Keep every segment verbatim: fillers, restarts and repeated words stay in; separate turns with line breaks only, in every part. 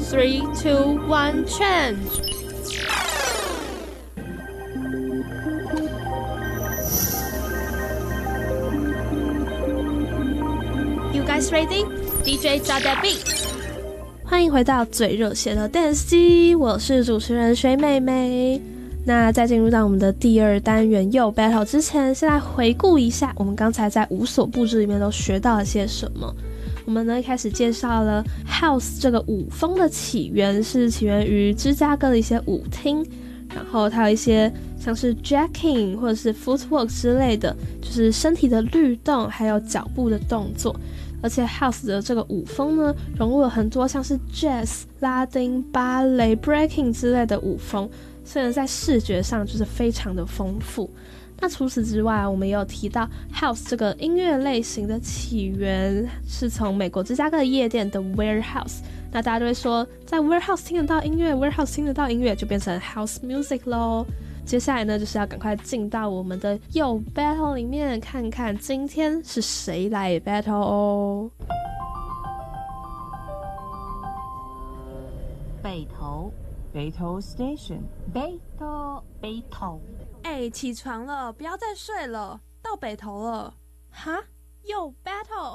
three, two, one, change! You guys ready? D J drop that beat! 欢迎回到最热血的 Dance 机，我是主持人水妹妹。那在进入到我们的第二单元又 Battle 之前，先来回顾一下我们刚才在无所不知里面都学到了些什么。我们呢一开始介绍了 House 这个舞风的起源是起源于芝加哥的一些舞厅，然后它有一些像是 Jacking 或者是 Footwork 之类的，就是身体的律动还有脚步的动作。而且 House 的这个舞风呢，融入了很多像是 Jazz、拉丁、芭蕾、Breaking 之类的舞风，虽然在视觉上就是非常的丰富。那除此之外，我们也有提到 House 这个音乐类型的起源是从美国芝加哥的夜店的 Warehouse， 那大家就会说在 Warehouse 听得到音乐 Warehouse 听得到音乐就变成 House Music 咯。接下来呢，就是要赶快进到我们的又 Battle 里面，看看今天是谁来 Battle 哦。
北投，北投 Station， 北投，北投。
哎、欸，起床了，不要再睡了，到北投了。哈，又 Battle。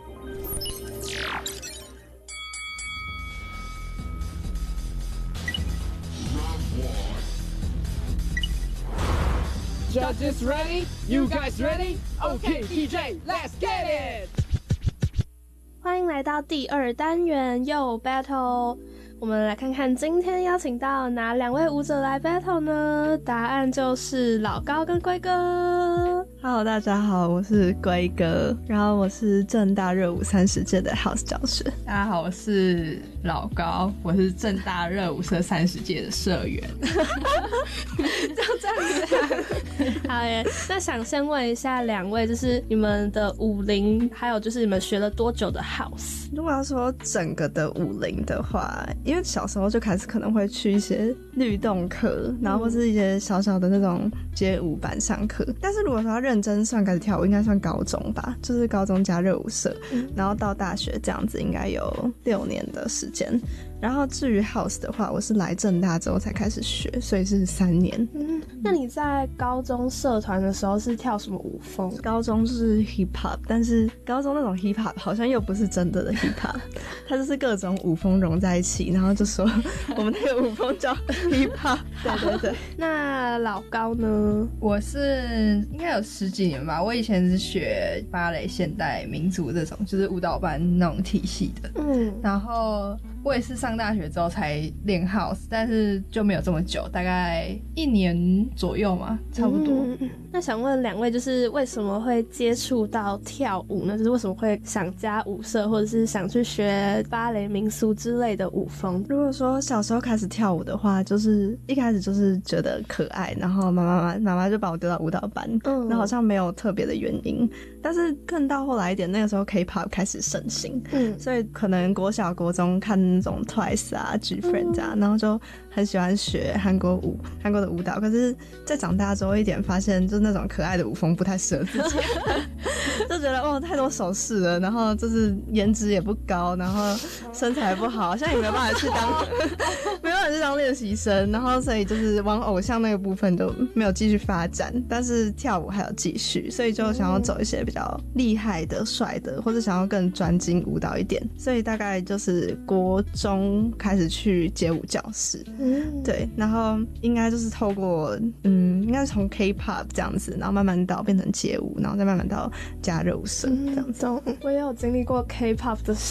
Judges ready? You guys ready? Okay, D J, let's get it!
欢迎来到第二单元又 Battle。我们来看看今天邀请到哪两位舞者来 battle 呢？答案就是老高跟龟哥。
Hello， 大家好，我是龟哥，然后我是政大热舞三十届的 House 教学。
大家好，我是老高，我是政大热舞社三十届的社员。
就这样子、啊。好耶，那想先问一下两位，就是你们的舞龄，还有就是你们学了多久的 House？
如果要说整个的舞龄的话，因为小时候就开始可能会去一些律动课，然后或是一些小小的那种街舞班上课，但是如果说要认真算开始跳舞，应该算高中吧，就是高中加热舞社、嗯、然后到大学这样子应该有六年的时间。然后至于 House 的话，我是来政大之后才开始学，所以是三年。
嗯，那你在高中社团的时候是跳什么舞风？
高中是 hip hop， 但是高中那种 hip hop 好像又不是真的的 hip hop， 它就是各种舞风融在一起，然后就说我们那个舞风叫 hip hop。对对对。
那老高呢？
我是应该有十几年吧，我以前是学芭蕾、现代、民族这种，就是舞蹈班那种体系的。嗯，然后我也是上大学之后才练 House， 但是就没有这么久，大概一年左右嘛，差不多。
嗯、那想问两位，就是为什么会接触到跳舞呢？就是为什么会想加舞社，或者是想去学芭蕾、民俗之类的舞风？
如果说小时候开始跳舞的话，就是一开始就是觉得可爱，然后妈妈妈妈就把我丢到舞蹈班，嗯，那好像没有特别的原因。但是更到后来一点，那个时候 K-pop 开始盛行，嗯，所以可能国小国中看那种 Twice 啊 G-Friends 啊、嗯、然后就很喜欢学韩国舞韩国的舞蹈，可是在长大之后一点发现就是那种可爱的舞风不太适合自己就觉得哦太多手势了，然后就是颜值也不高，然后身材不好，现在也没有办法去当没有办法去当练习生，然后所以就是往偶像那个部分都没有继续发展，但是跳舞还有继续，所以就想要走一些比较厉害的帅的，或者想要更专精舞蹈一点，所以大概就是国中开始去街舞教室，嗯，对，然后应该就是透过嗯，应该是从 K-pop 这样子，然后慢慢到变成街舞，然后再慢慢到加热舞社这样子。
嗯、我也有经历过 K-pop 的